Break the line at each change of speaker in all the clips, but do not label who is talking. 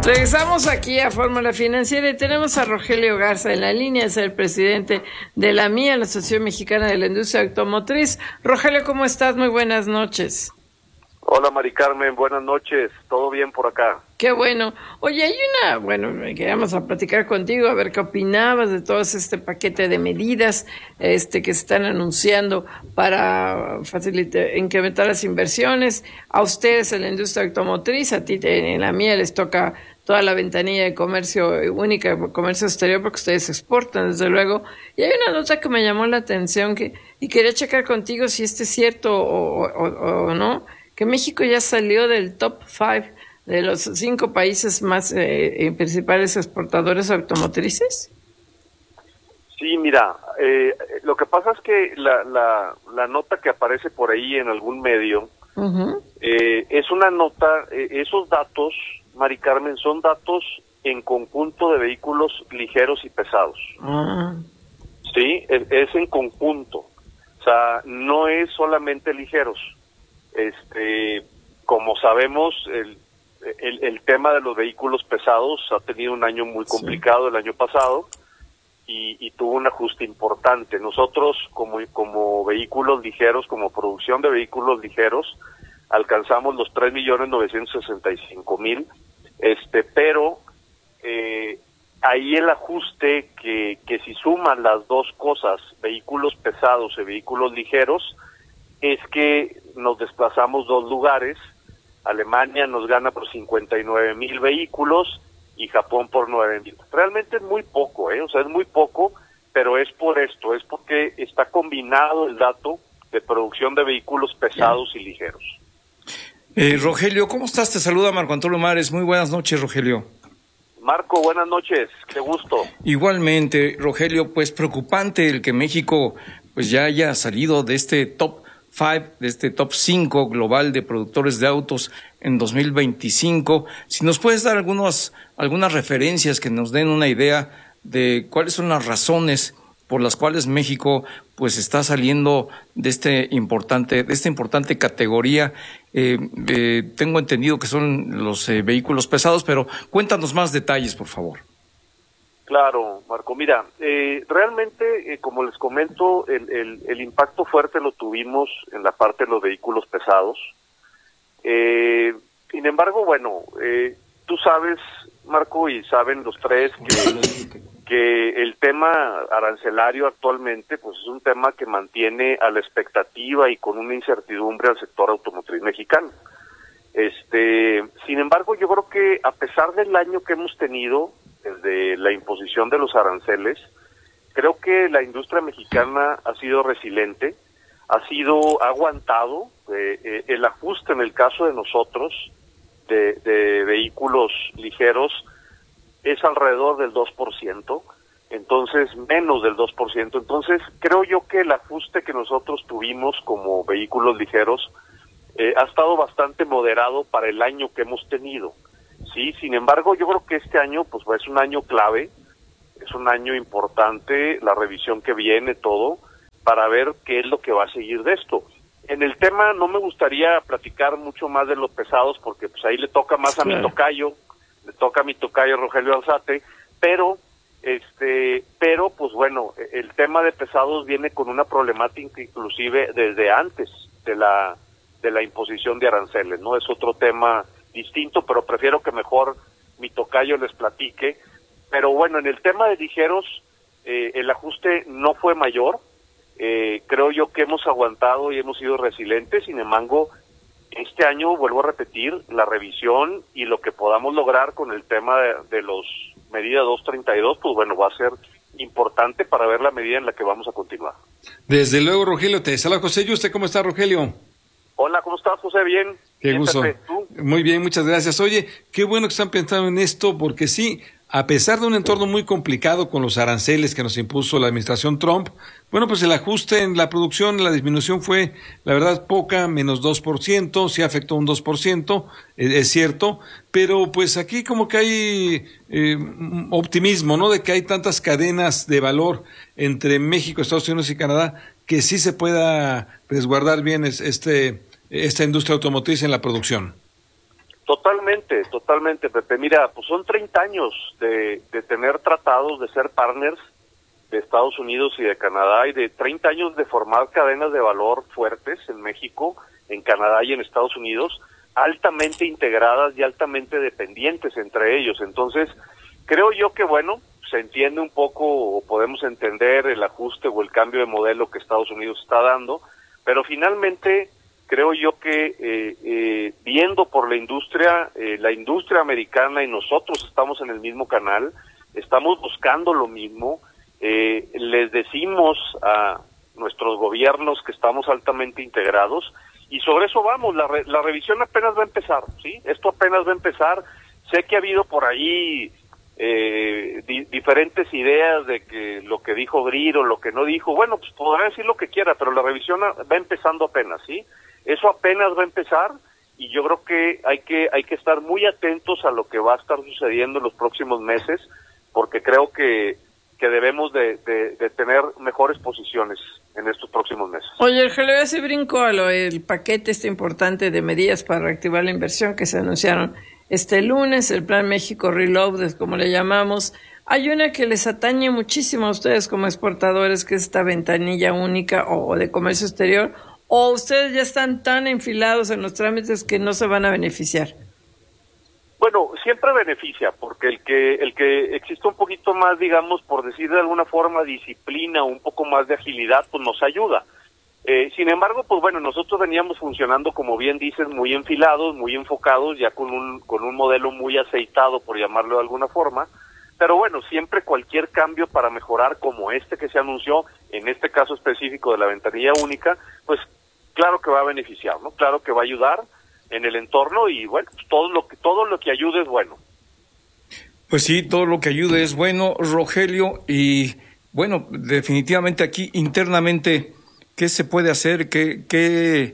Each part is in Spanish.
Regresamos aquí a Fórmula Financiera y tenemos a Rogelio Garza en la línea, es el presidente de la MIA, la Asociación Mexicana de la Industria Automotriz. Rogelio, ¿cómo estás? Muy buenas noches.
Hola, Mari Carmen, buenas noches, ¿todo bien por acá?
Qué bueno. Oye, queríamos a platicar contigo, a ver qué opinabas de todo este paquete de medidas que se están anunciando para incrementar las inversiones. A ustedes en la industria automotriz, a ti en la MIA les toca toda la ventanilla de comercio única, comercio exterior, porque ustedes exportan, desde luego. Y hay una nota que me llamó la atención y quería checar contigo si es cierto o no, que México ya salió del top 5 de los 5 países más principales exportadores automotrices.
Sí, mira, lo que pasa es que la nota que aparece por ahí en algún medio es una nota, esos datos, Mari Carmen, son datos en conjunto de vehículos ligeros y pesados. Sí, es en conjunto, o sea, no es solamente ligeros. Como sabemos, el tema de los vehículos pesados ha tenido un año muy complicado el año pasado y tuvo un ajuste importante. Nosotros como vehículos ligeros, como producción de vehículos ligeros, alcanzamos los 3.965.000, pero ahí el ajuste que si suman las dos cosas, vehículos pesados y vehículos ligeros, es que nos desplazamos 2 lugares. Alemania nos gana por 59.000 vehículos y Japón por 9.000. Realmente es muy poco, o sea, es muy poco, pero es por esto, es porque está combinado el dato de producción de vehículos pesados y ligeros.
Rogelio, ¿cómo estás? Te saluda Marco Antonio Mares. Muy buenas noches, Rogelio.
Marco, buenas noches, qué gusto.
Igualmente, Rogelio, pues preocupante el que México pues ya haya salido de este top 5, de este top 5 global de productores de autos en 2025. Si nos puedes dar algunas referencias que nos den una idea de cuáles son las razones por las cuales México pues está saliendo de esta importante categoría. Tengo entendido que son los vehículos pesados, pero cuéntanos más detalles, por favor.
Claro, Marco, mira, realmente, como les comento, el impacto fuerte lo tuvimos en la parte de los vehículos pesados. Sin embargo, bueno, tú sabes, Marco, y saben los tres que el tema arancelario actualmente pues es un tema que mantiene a la expectativa y con una incertidumbre al sector automotriz mexicano. Sin embargo, yo creo que a pesar del año que hemos tenido desde la imposición de los aranceles, creo que la industria mexicana ha sido resiliente, ha aguantado el ajuste en el caso de nosotros de vehículos ligeros es alrededor del 2%, entonces menos del 2%. Entonces creo yo que el ajuste que nosotros tuvimos como vehículos ligeros ha estado bastante moderado para el año que hemos tenido. Sí, sin embargo, yo creo que este año pues es un año clave, es un año importante, la revisión que viene, todo, para ver qué es lo que va a seguir de esto. En el tema no me gustaría platicar mucho más de los pesados porque pues ahí le toca más a mi tocayo, Rogelio Alzate, pero pues bueno, el tema de pesados viene con una problemática inclusive desde antes de la imposición de aranceles, ¿no? Es otro tema distinto, pero prefiero que mejor mi tocayo les platique. Pero bueno, en el tema de ligeros, el ajuste no fue mayor. Creo yo que hemos aguantado y hemos sido resilientes. Sin embargo, este año, vuelvo a repetir, la revisión y lo que podamos lograr con el tema de los medida 232, pues bueno, va a ser importante para ver la medida en la que vamos a continuar.
Desde luego, Rogelio, te saluda José. ¿Y usted cómo está, Rogelio?
Hola, ¿cómo estás, José? Bien.
Qué gusto.
¿Tú?
Muy bien, muchas gracias. Oye, qué bueno que están pensando en esto, porque sí, a pesar de un entorno muy complicado con los aranceles que nos impuso la administración Trump, bueno, pues el ajuste en la producción, la disminución fue, la verdad, poca, menos 2%, sí afectó un 2%, es cierto, pero pues aquí como que hay optimismo, ¿no? De que hay tantas cadenas de valor entre México, Estados Unidos y Canadá, que sí se pueda resguardar bien esta industria automotriz en la producción.
Totalmente, totalmente, Pepe. Mira, pues son 30 años de tener tratados, de ser partners de Estados Unidos y de Canadá, y de 30 años de formar cadenas de valor fuertes en México, en Canadá y en Estados Unidos, altamente integradas y altamente dependientes entre ellos. Entonces, creo yo que, bueno, se entiende un poco, o podemos entender el ajuste o el cambio de modelo que Estados Unidos está dando, pero finalmente creo yo que viendo por la industria americana, y nosotros estamos en el mismo canal, estamos buscando lo mismo. Les decimos a nuestros gobiernos que estamos altamente integrados, y sobre eso vamos. La revisión apenas va a empezar, ¿sí? Esto apenas va a empezar. Sé que ha habido por ahí diferentes ideas de que lo que dijo Grir o lo que no dijo. Bueno, pues podrá decir lo que quiera, pero la revisión va empezando apenas, ¿sí? Eso apenas va a empezar, y yo creo que hay que estar muy atentos a lo que va a estar sucediendo en los próximos meses, porque creo que debemos de tener mejores posiciones en estos próximos meses.
Oye, el GLB se brincó a el paquete importante de medidas para reactivar la inversión que se anunciaron este lunes, el Plan México Reloaded, como le llamamos. Hay una que les atañe muchísimo a ustedes como exportadores, que es esta ventanilla única o de comercio exterior, o ustedes ya están tan enfilados en los trámites que no se van a beneficiar.
Bueno, siempre beneficia, porque el que exista un poquito más, digamos, por decir de alguna forma, disciplina, un poco más de agilidad, pues nos ayuda. Sin embargo, pues bueno, nosotros veníamos funcionando, como bien dices, muy enfilados, muy enfocados, ya con un modelo muy aceitado, por llamarlo de alguna forma. Pero bueno, siempre cualquier cambio para mejorar, como este que se anunció, en este caso específico de la ventanilla única, pues claro que va a beneficiar, ¿no? Claro que va a ayudar en el entorno, y bueno, pues todo lo que ayude es bueno.
Pues sí, todo lo que ayude es bueno, Rogelio, y bueno, definitivamente aquí internamente, ¿qué se puede hacer? ¿Qué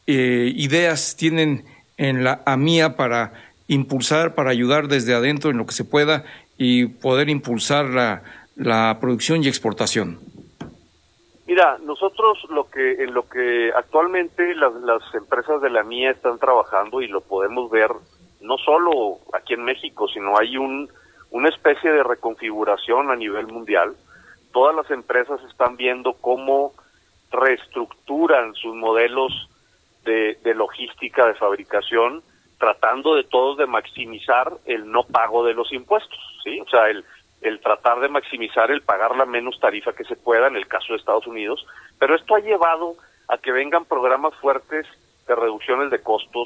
ideas tienen en la AMIA para impulsar, para ayudar desde adentro en lo que se pueda y poder impulsar la producción y exportación?
Mira, nosotros en lo que actualmente las empresas de la MIA están trabajando, y lo podemos ver no solo aquí en México, sino hay una especie de reconfiguración a nivel mundial. Todas las empresas están viendo cómo reestructuran sus modelos de logística, de fabricación, tratando de todos de maximizar el no pago de los impuestos, ¿sí? O sea, el tratar de maximizar el pagar la menos tarifa que se pueda en el caso de Estados Unidos, pero esto ha llevado a que vengan programas fuertes de reducciones de costos,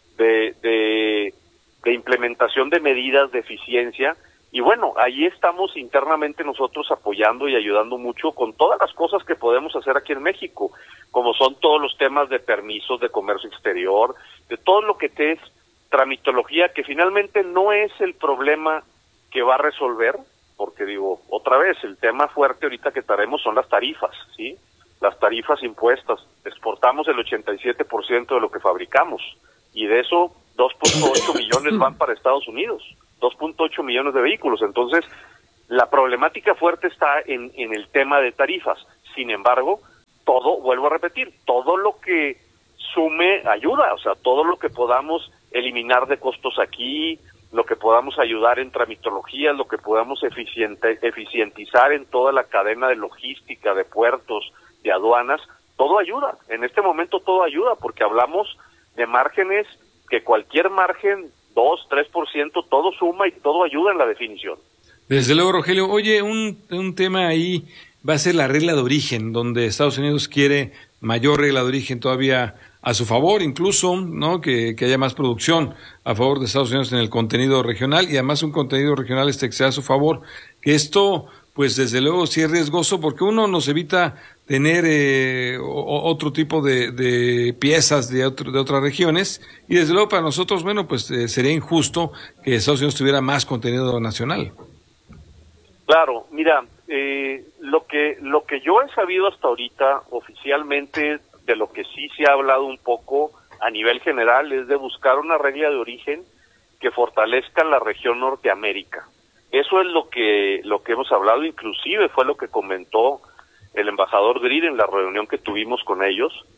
de implementación de medidas de eficiencia, y bueno, ahí estamos internamente nosotros apoyando y ayudando mucho con todas las cosas que podemos hacer aquí en México, como son todos los temas de permisos de comercio exterior, de todo lo que es tramitología, que finalmente no es el problema que va a resolver, porque digo, otra vez, el tema fuerte ahorita que traemos son las tarifas, ¿sí? Las tarifas impuestas. Exportamos el 87% de lo que fabricamos, y de eso 2.8 millones van para Estados Unidos, 2.8 millones de vehículos. Entonces, la problemática fuerte está en el tema de tarifas. Sin embargo, vuelvo a repetir, todo lo que sume ayuda, o sea, todo lo que podamos eliminar de costos aquí, lo que podamos ayudar en tramitología, lo que podamos eficientizar en toda la cadena de logística, de puertos, de aduanas, todo ayuda. En este momento todo ayuda, porque hablamos de márgenes que cualquier margen, 2, 3%, todo suma y todo ayuda en la definición.
Desde luego, Rogelio. Oye, un tema ahí va a ser la regla de origen, donde Estados Unidos quiere mayor regla de origen todavía a su favor, incluso, ¿no? Que haya más producción a favor de Estados Unidos en el contenido regional, y además un contenido regional que sea a su favor. Que esto, pues desde luego sí es riesgoso, porque uno nos evita tener otro tipo de piezas de otras regiones, y desde luego para nosotros, bueno, pues sería injusto que Estados Unidos tuviera más contenido nacional.
Claro, mira, lo que yo he sabido hasta ahorita oficialmente, de lo que sí se ha hablado un poco a nivel general, es de buscar una regla de origen que fortalezca la región Norteamérica. Eso es lo que hemos hablado, inclusive fue lo que comentó el embajador Grir en la reunión que tuvimos con ellos.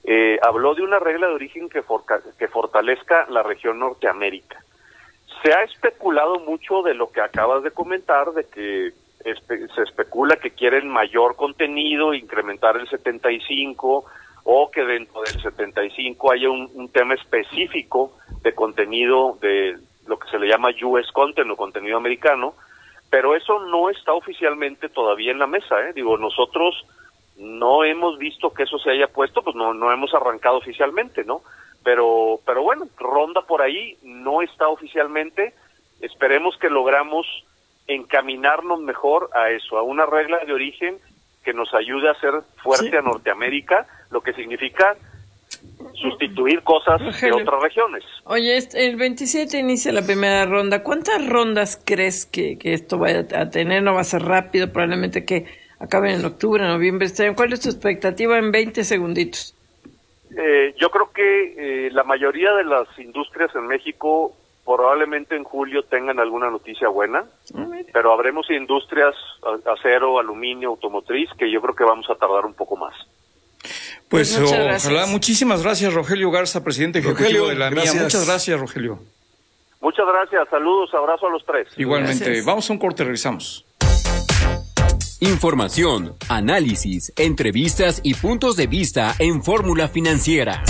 habló de una regla de origen que fortalezca la región Norteamérica. Se ha especulado mucho de lo que acabas de comentar, de que se especula que quieren mayor contenido, incrementar el 75, o que dentro del 75 haya un tema específico de contenido de lo que se le llama US content o contenido americano, pero eso no está oficialmente todavía en la mesa, nosotros no hemos visto que eso se haya puesto, pues no hemos arrancado oficialmente, ¿no? Pero bueno, ronda por ahí, no está oficialmente. Esperemos que logramos encaminarnos mejor a eso, a una regla de origen que nos ayude a hacer fuerte a Norteamérica, lo que significa sustituir cosas de otras regiones.
Oye, el 27 inicia la primera ronda. ¿Cuántas rondas crees que esto vaya a tener? No va a ser rápido, probablemente que acaben en octubre, noviembre. ¿Cuál es tu expectativa en 20 segunditos?
Yo creo que la mayoría de las industrias en México probablemente en julio tengan alguna noticia buena, pero habremos industrias, acero, aluminio, automotriz, que yo creo que vamos a tardar un poco más.
Pues ojalá. Muchísimas gracias, Rogelio Garza, presidente ejecutivo de la MIA. Muchas gracias, Rogelio.
Muchas gracias, saludos, abrazo a los tres.
Igualmente,
gracias.
Vamos a un corte, regresamos.
Información, análisis, entrevistas y puntos de vista en Fórmula Financiera.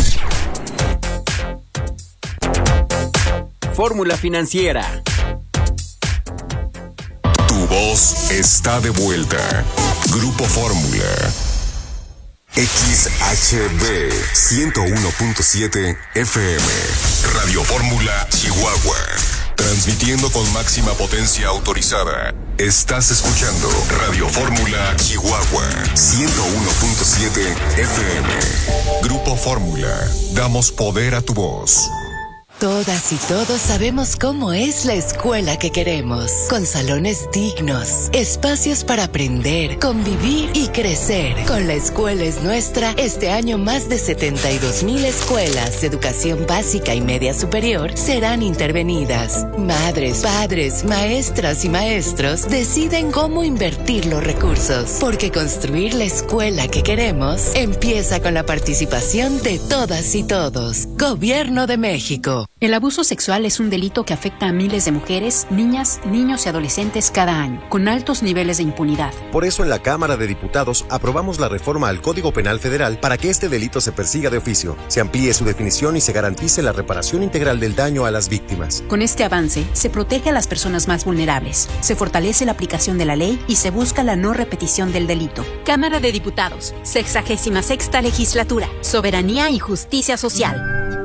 Fórmula Financiera.
Tu voz está de vuelta. Grupo Fórmula. XHB 101.7 FM. Radio Fórmula Chihuahua. Transmitiendo con máxima potencia autorizada. Estás escuchando Radio Fórmula Chihuahua 101.7 FM. Grupo Fórmula. Damos poder a tu voz.
Todas y todos sabemos cómo es la escuela que queremos, con salones dignos, espacios para aprender, convivir y crecer. Con La Escuela es Nuestra, este año más de 72,000 escuelas de educación básica y media superior serán intervenidas. Madres, padres, maestras y maestros deciden cómo invertir los recursos, porque construir la escuela que queremos empieza con la participación de todas y todos. Gobierno de México.
El abuso sexual es un delito que afecta a miles de mujeres, niñas, niños y adolescentes cada año, con altos niveles de impunidad.
Por eso en la Cámara de Diputados aprobamos la reforma al Código Penal Federal para que este delito se persiga de oficio, se amplíe su definición y se garantice la reparación integral del daño a las víctimas.
Con este avance, se protege a las personas más vulnerables, se fortalece la aplicación de la ley y se busca la no repetición del delito.
Cámara de Diputados, 66ª Legislatura, Soberanía y Justicia Social.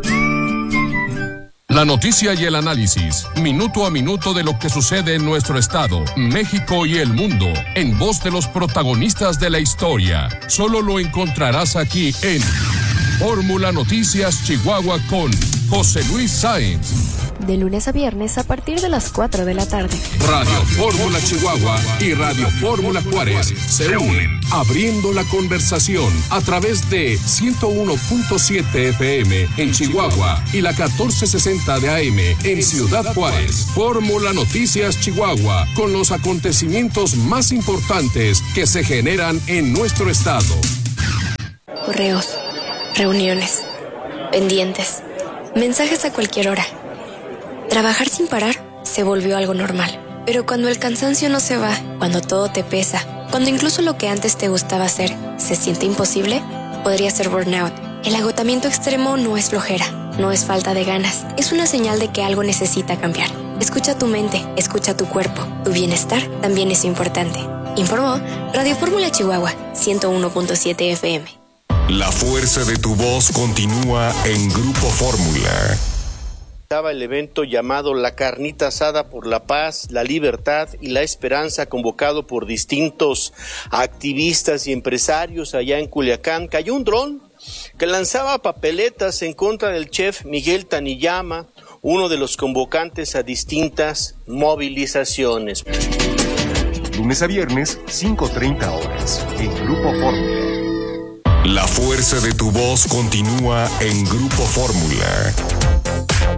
La noticia y el análisis, minuto a minuto de lo que sucede en nuestro estado, México y el mundo, en voz de los protagonistas de la historia. Solo lo encontrarás aquí en Fórmula Noticias Chihuahua con José Luis Sáenz.
De lunes a viernes a partir de las 4 de la tarde.
Radio Fórmula Chihuahua y Radio Fórmula Juárez se unen, abriendo la conversación a través de 101.7 FM en Chihuahua y la 1460 de AM en Ciudad Juárez. Fórmula Noticias Chihuahua, con los acontecimientos más importantes que se generan en nuestro estado.
Correos, reuniones, pendientes, mensajes a cualquier hora. Trabajar sin parar se volvió algo normal. Pero cuando el cansancio no se va, cuando todo te pesa, cuando incluso lo que antes te gustaba hacer se siente imposible, podría ser burnout. El agotamiento extremo no es flojera, no es falta de ganas. Es una señal de que algo necesita cambiar. Escucha tu mente, escucha tu cuerpo. Tu bienestar también es importante. Informó Radio Fórmula Chihuahua 101.7 FM.
La fuerza de tu voz continúa en Grupo Fórmula.
El evento llamado La Carnita Asada por la Paz, la Libertad y la Esperanza, convocado por distintos activistas y empresarios allá en Culiacán. Cayó un dron que lanzaba papeletas en contra del chef Miguel Taniyama, uno de los convocantes a distintas movilizaciones.
Lunes a viernes, 5:30 horas, en Grupo Fórmula. La fuerza de tu voz continúa en Grupo Fórmula.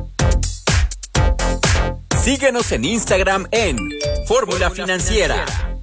Síguenos en Instagram en Fórmula Financiera.